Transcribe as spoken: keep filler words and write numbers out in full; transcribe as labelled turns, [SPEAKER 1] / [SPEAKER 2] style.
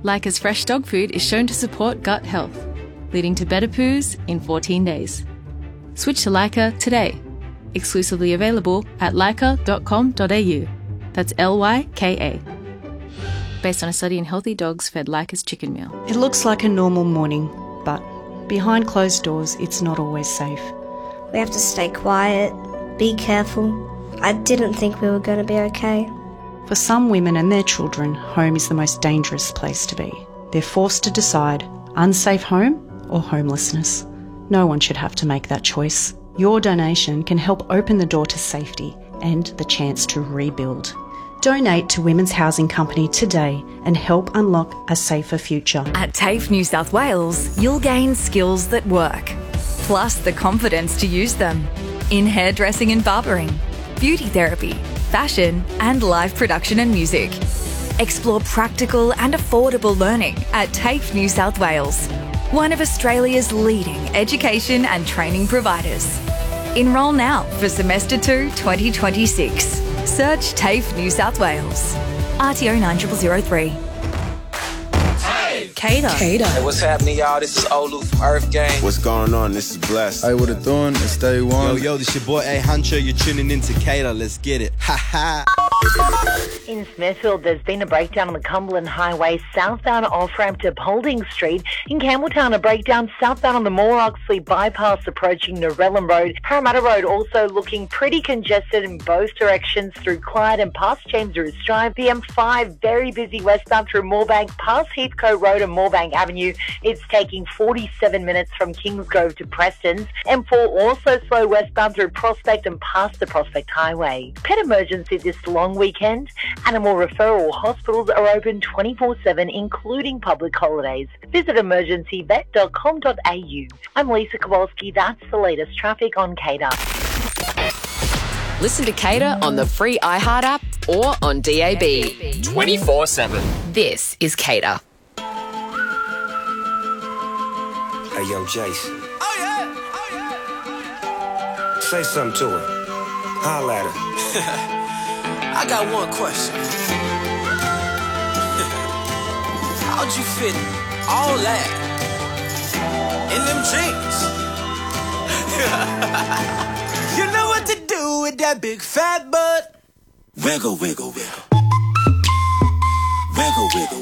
[SPEAKER 1] Leica's fresh dog food is shown to support gut health, leading to better poos in fourteen days. Switch to Leica today. Exclusively available at leica dot com dot a u. That's L Y K A. Based on a study in healthy dogs fed Leica's chicken meal.
[SPEAKER 2] It looks like a normal morning, but behind closed doors, it's not always safe.
[SPEAKER 3] We have to stay quiet, be careful. I didn't think we were going to be okay.
[SPEAKER 2] For some women and their children, home is the most dangerous place to be. They're forced to decide unsafe home or homelessness. No one should have to make that choice. Your donation can help open the door to safety and the chance to rebuild. Donate to Women's Housing Company today and help unlock a safer future.
[SPEAKER 4] At TAFE New South Wales, you'll gain skills that work, plus the confidence to use them in hairdressing and barbering, beauty therapy, fashion, and live production and music. Explore practical and affordable learning at TAFE New South Wales, one of Australia's leading education and training providers. Enrol now for semester two twenty twenty-six. Search TAFE New South Wales. R T O nine zero zero three. Cater. Cater.
[SPEAKER 5] Hey, what's happening, y'all? This is Olu from Earth Gang.
[SPEAKER 6] What's going on? This is Blessed.
[SPEAKER 7] Hey, what it doing? It's Day One.
[SPEAKER 8] Yo, yo, this your boy A Huncho. You're tuning in to Cater. Let's get it. Ha ha.
[SPEAKER 9] In Smithfield, there's been a breakdown on the Cumberland Highway southbound off-ramp to Paulding Street. In Campbelltown, a breakdown southbound on the Moore Oxley bypass approaching Norellan Road. Parramatta Road also looking pretty congested in both directions through Clyde and past James Roos Drive. The M five very busy westbound through Moorebank past Heathcote Road and Moorebank Avenue. It's taking forty-seven minutes from Kingsgrove to Preston's. M four also slow westbound through Prospect and past the Prospect Highway. Pet emergency this long weekend. Animal referral hospitals are open twenty-four seven, including public holidays. Visit emergency vet dot com dot a u. I'm Lisa Kowalski. That's the latest traffic on Cater.
[SPEAKER 10] Listen to Cater on the free iHeart app or on D A B.
[SPEAKER 11] twenty-four seven.
[SPEAKER 10] This is Cater.
[SPEAKER 12] Hey, yo, Jason.
[SPEAKER 11] Oh, yeah. Oh, yeah.
[SPEAKER 12] Say something to her. Holla at her.
[SPEAKER 5] I got one question. How'd you fit all that in them jeans?
[SPEAKER 11] You know what to do with that big fat butt.
[SPEAKER 12] Wiggle, wiggle, wiggle. Wiggle, wiggle,